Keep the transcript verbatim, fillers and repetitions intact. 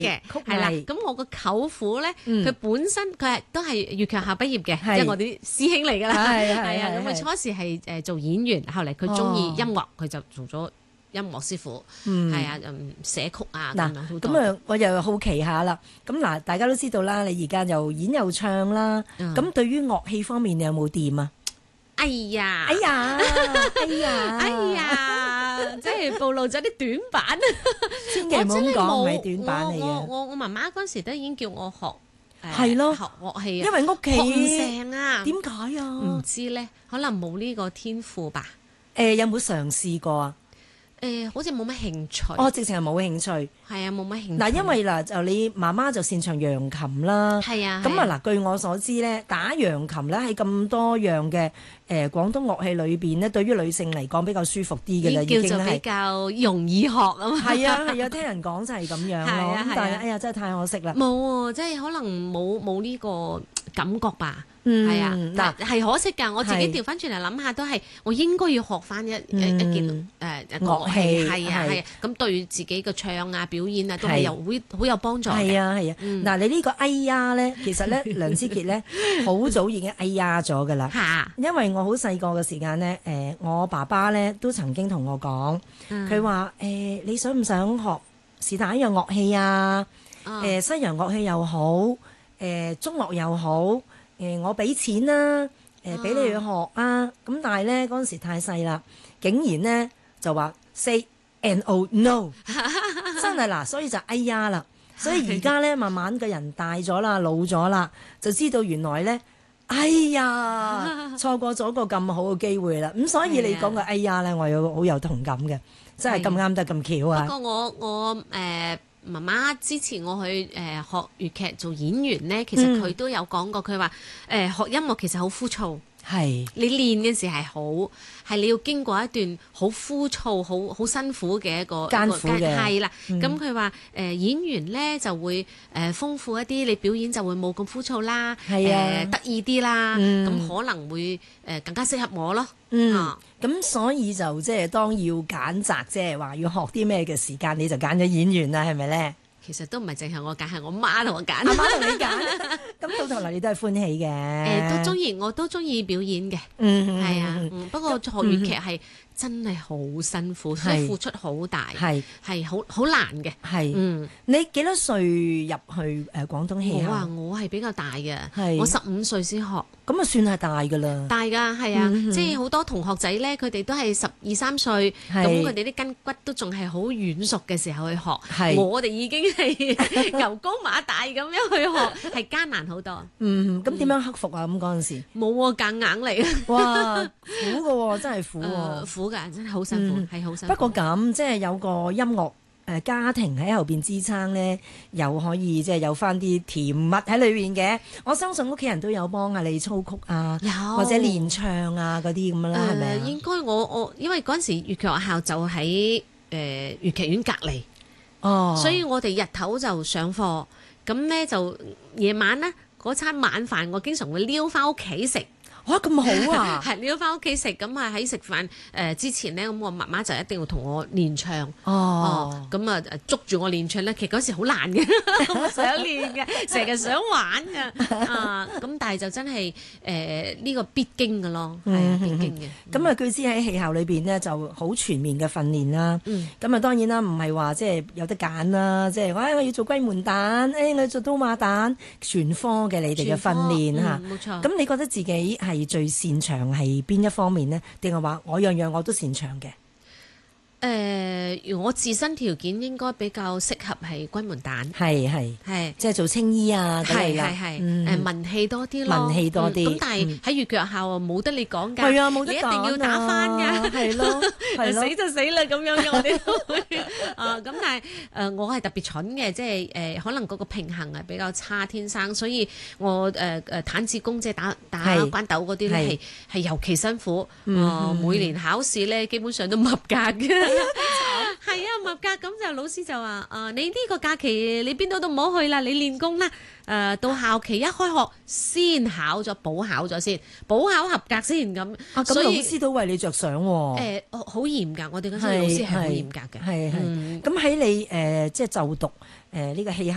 嘅，係啦。咁我個舅父咧，佢本身佢係都係粵劇校畢業嘅，即係我哋師兄嚟㗎啦。係係啊，咁佢初時係誒做演員，後嚟佢中意音樂，佢就做咗音樂師傅。係啊，寫曲啊咁樣。 咁啊，我又好奇下啦。咁嗱，大家都知道啦，你而家又演又唱啦。咁對於樂器方面，你有冇掂啊？ 哎呀！ 哎呀！哎呀！ 哎呀！即係暴露咗啲短板， 千祈唔好咁講，唔係短板嚟嘅。 我我我媽媽嗰時都已經叫我學， 係咯， 學樂器啊， 因為屋企學唔成啊。 點解啊？ 唔知咧，可能冇呢個天賦吧。 誒，有冇嘗試過啊？ 誒，好似冇乜興趣。 哦，直情係冇興趣。 係啊，冇乜興趣。 嗱，因為嗱就你媽媽就擅長揚琴啦。 係啊。 咁啊嗱，據我所知咧，打揚琴咧喺咁多樣嘅誒廣東樂器裏邊咧，對於女性嚟講比較舒服啲嘅啦，已經係叫做比較容易學啊嘛。 係啊係啊，聽人講就係咁樣咯。咁但係哎呀，真係太可惜啦。 冇喎，即係可能冇冇呢個感覺吧。 嗯， 係啊，嗱係可惜㗎，我自己調翻轉嚟諗下，都係我應該要學翻一一一件誒樂器，係啊係啊，咁對自己嘅唱啊表演啊都係有會好有幫助嘅。係啊係啊，嗱你呢個哎呀咧，其實咧梁之傑咧好早已經哎呀咗㗎啦。嚇！因為我好細個嘅時間咧，誒我爸爸咧都曾經同我講，佢話誒你想唔想學是但一樣樂器啊？誒西洋樂器又好，誒中樂又好。誒我俾錢啦，誒俾你去學啊，咁但係咧嗰陣時太細啦，竟然咧就話 say no no， 真係嗱，所以就哎呀啦，所以而家咧慢慢個人大咗啦，老咗啦，就知道原來咧，哎呀錯過咗個咁好嘅機會啦，咁所以你講個哎呀咧，我有好有同感嘅，真係咁啱得咁巧啊！ 不過我我誒。呃媽媽支持我去誒、呃、學粵劇做演員咧，其實佢都有講過，佢話誒學音樂其實好枯燥，係你練嘅時係好，係你要經過一段好枯燥、好好辛苦嘅一個艱苦嘅， 係啦。咁佢話誒演員咧就會誒、呃、豐富一啲，你表演就會冇咁枯燥啦，係啊、呃、得意啲啦，咁、嗯、可能會誒、呃、更加適合我咯。 嗯，咁、啊、所以就即係當要揀擇，即係話要學啲咩嘅時間，你就揀咗演員啦，係咪咧？ 其實都唔係淨係我揀，係我媽同我揀。 阿媽同你揀，咁到頭來你都係歡喜嘅。誒、 欸，都中意，我都中意表演嘅。嗯，係啊、嗯。不過學粵劇係真係好辛苦，所以付出好大，係係好好難嘅。係，嗯， 你幾多歲入去誒廣東戲校？ 我啊，我係比較大嘅，我十五歲先學。 咁啊，算係大噶啦， 大噶係啊，嗯、即係好多同學仔咧，佢哋都係十二三歲，咁佢哋啲筋骨都仲係好軟熟嘅時候去學，我哋已經係牛高馬大咁樣去學，係艱難好多。 嗯，咁點樣克服啊？咁嗰陣時冇喎，夾硬嚟啊！ 哇，苦噶喎，真係苦喎、呃， 苦㗎，真係好辛苦，係好、嗯、辛苦。 不過咁即係有個音樂。誒家庭喺後邊支撐咧，又可以即係有翻啲甜蜜喺裏邊嘅。我相信屋企人都有幫啊你操曲啊，或者練唱啊嗰啲咁啦，係咪啊？ 應該我我因為嗰陣時粵劇學校就喺誒、呃、粵劇院隔離，哦，所以我哋日頭就上課，咁咧就夜晚咧嗰餐晚飯，我經常會撩翻屋企食。 哇，咁好啊！ 係你要翻屋企食，咁啊喺食飯誒之前咧，咁我媽媽就一定要同我練唱。哦，咁啊捉住我練唱咧，其實嗰時好難嘅，我想練嘅，成日想玩嘅。啊，咁但係就真係誒呢個必經嘅咯，係啊，必經嘅。 咁啊，據知喺戲校裏邊咧就好全面嘅訓練啦。嗯。咁啊，當然啦，唔係話即係有得揀啦，即係我我要做龜門蛋，誒我要做刀馬蛋，全科嘅你哋嘅訓練嚇。冇錯。咁你覺得自己係最擅長係邊一方面呢？定係話我樣樣我都擅長嘅？ 誒、呃，我自身條件應該比較適合係龜門蛋， 係係係，即係做青衣啊， 係係係，誒文氣多啲咯， 文氣多啲。咁、 嗯、但係喺粵劇學校啊，冇得你講㗎， 係啊，冇得講， 你一定要打返㗎，係咯，係咯，死就死啦咁樣嘅，我哋都會啊。咁但係誒、呃，我係特別蠢嘅，即係誒、呃，可能嗰個平衡係比較差，天生，所以我誒誒彈子功即係打打關斗嗰啲咧係係尤其辛苦。嗯呃、每年考試咧，基本上都唔合格嘅。係啊，唔合格，咁就老師就話：誒、呃，你呢個假期你邊度都唔好去啦，你練功啦。誒、呃，到校期一開學先考咗補考咗先，補考合格先咁。 啊，咁老師都為你着想喎。 誒，好嚴格，我哋嗰陣老師係好嚴格嘅。係係。咁喺、嗯、你誒、呃、即係就讀誒呢、呃這個戲